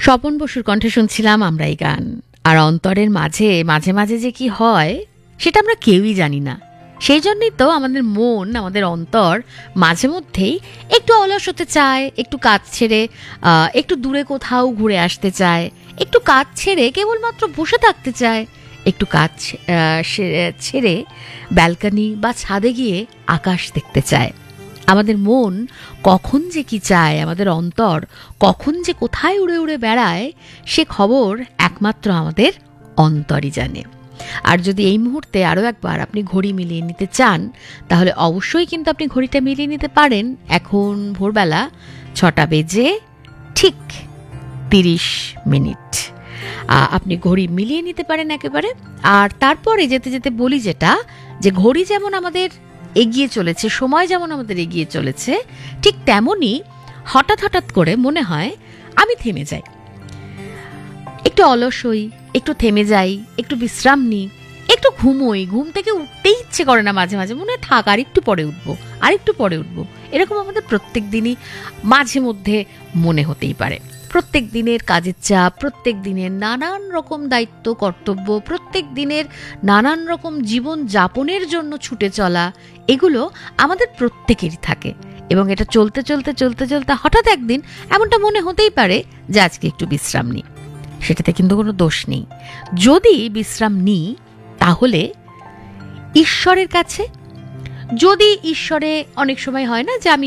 স্বপন বসুর কণ্ঠে শুনছিলাম আমরা এই গান। আর অন্তরের মাঝে মাঝে মাঝে যে কি হয় সেটা আমরা কেউই জানি না। সেই জন্যই তো আমাদের মন, আমাদের অন্তর মাঝে মধ্যেই একটু অলস হতে চায়, একটু কাজ ছেড়ে একটু দূরে কোথাও ঘুরে আসতে চায়, একটু কাজ ছেড়ে কেবলমাত্র বসে থাকতে চায়, একটু কাজ ছেড়ে ব্যালকনি বা ছাদে গিয়ে আকাশ দেখতে চায়। আমাদের মন কখন যে কি চায়, আমাদের অন্তর কখন যে কোথায় উড়ে উড়ে বেড়ায়, সে খবর একমাত্র আমাদের অন্তরই জানে। আর যদি এই মুহূর্তে আরও একবার আপনি ঘড়ি মিলিয়ে নিতে চান, তাহলে অবশ্যই কিন্তু আপনি ঘড়িটা মিলিয়ে নিতে পারেন। এখন ভোরবেলা 6টা বেজে ঠিক 30 মিনিট। আপনি ঘড়ি মিলিয়ে নিতে পারেন একেবারে। আর তারপরে যেতে যেতে বলি যেটা, যে ঘড়ি যেমন আমাদের এগিয়ে চলেছে, সময় যেমন আমাদের এগিয়ে চলেছে, ঠিক তেমনই হঠাৎ হঠাৎ করে মনে হয় আমি থেমে যাই, একটু অলস হই, একটু থেমে যাই, একটু বিশ্রাম নিই, একটু ঘুমোই। ঘুম থেকে উঠতেই ইচ্ছে করে না, মাঝে মাঝে মনে হয় থাক আর একটু পরে উঠবো, আর একটু পরে উঠবো। এরকম আমাদের প্রত্যেক দিনই মাঝে মধ্যে মনে হতেই পারে। প্রত্যেক দিনের কাজের চাপ, প্রত্যেক দিনের নানান রকম দায়িত্ব কর্তব্য, প্রত্যেক দিনের নানান রকম জীবন যাপনের জন্য ছুটে চলা, এগুলো আমাদের প্রত্যেকেরই থাকে। এবং এটা চলতে চলতে চলতে চলতে হঠাৎ একদিন এমনটা মনে হতেই পারে যে আজকে একটু বিশ্রাম নিই। সেটাতে কিন্তু কোনো দোষ নেই। যদি বিশ্রাম নিই তাহলে ঈশ্বরের কাছে, যদি ঈশ্বরে অনেক সময় হয় না যে আমি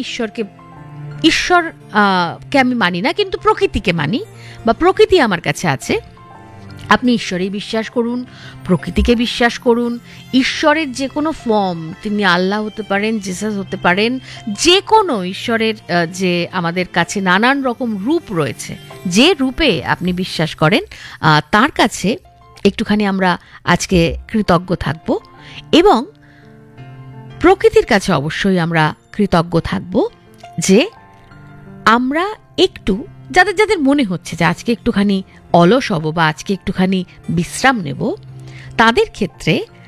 ঈশ্বরকে আমি মানি না, কিন্তু প্রকৃতিকে মানি, বা প্রকৃতি আমার কাছে আছে। আপনি ঈশ্বরে বিশ্বাস করুন, প্রকৃতিকে বিশ্বাস করুন, ঈশ্বরের যে কোনো ফর্ম, তিনি আল্লাহ হতে পারেন, জিসাস হতে পারেন, যে কোনো ঈশ্বরের যে আমাদের কাছে নানান রকম রূপ রয়েছে, যে রূপে আপনি বিশ্বাস করেন তার কাছে একটুখানি আমরা আজকে কৃতজ্ঞ থাকব। এবং প্রকৃতির কাছে অবশ্যই আমরা কৃতজ্ঞ থাকব যে আমরা একটু, যাদের যাদের মনে হচ্ছে যে আজকে একটুখানি অলস হব বা আজকে একটুখানি বিশ্রাম নেব, তাদের ক্ষেত্রে